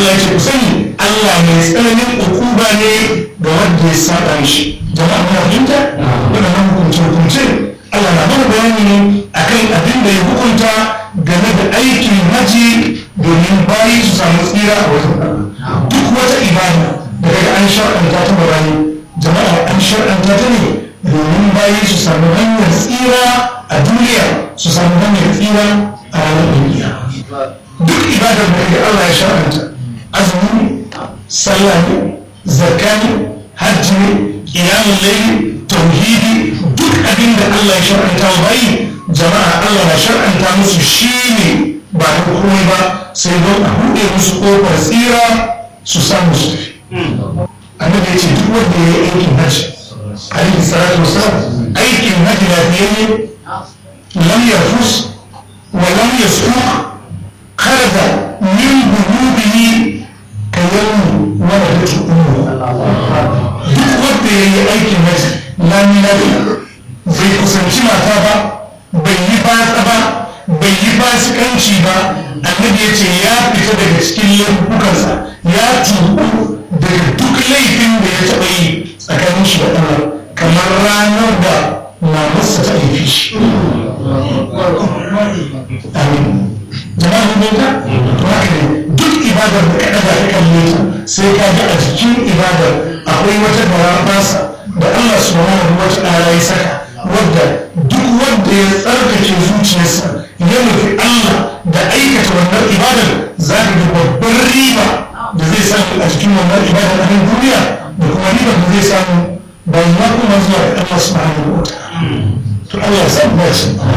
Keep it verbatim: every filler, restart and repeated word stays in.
Allah ya ce ku sani Allah mai tsananin ukuba ne ga wanda ya saba shi. Jama'a muna fahimta wannan hukunce hukunce Allah na mana bayani ne akan abin da ya hukunta game da aikin haji domin bayi su samu tsira a wajen Allah. Duk wata ibada da daga an shar'anta ta bayani jama'a an shar'anta ta ne domin bayi su samu hanyar tsira a duniya su samu hanyar tsira a ranar duniya. Duk ibadar da daga Allah ya shar'anta azumi, sallah ne, zakka ne, hajji ne, qiyamul layl, tauhidi, duk abin da Allah ya shar'anta wa bayi jama'a Allah na shar'anta musu shine ba da komai ba sai don a buɗe musu ƙofar tsira su samu su tafi. Annabi ya ce duk wanda ya yi aikin hajji alaihi salatu wasalam aikin hajji lafiyayye lam yarfus wa lam yasuk kharaja min dhunubihi ka yawmi waladatu ummu. Duk wanda ya yi aikin hajji lami lafiya bai kusanci mata ba bai yi batsa ba bai yi fasikanci ba annabi ya ce ya fita daga cikin laifukansa ya tubu daga duk laifin da ya taɓa yi tsakanin shi da Allah kamar ranar da mamarsa ta haife shi. Amin. Jama'a mun bauta? To haka ne duk ibadar da ka ɗaga ka kalle ta sai ka ga a cikin ibadar akwai wata garabasa da Allah subhanahu wa ta'ala ya saka wadda duk wanda ya tsarkake zuciyarsa ya nufi Allah da aikata wannan ibadar za ka ga babbar riba da zai samu a cikin wannan ibadar a nan duniya da kuma ribar da zai samu bayan ya kuma zuwa ga Allah subhanahu wa ta'ala. To Allah ya samu dace.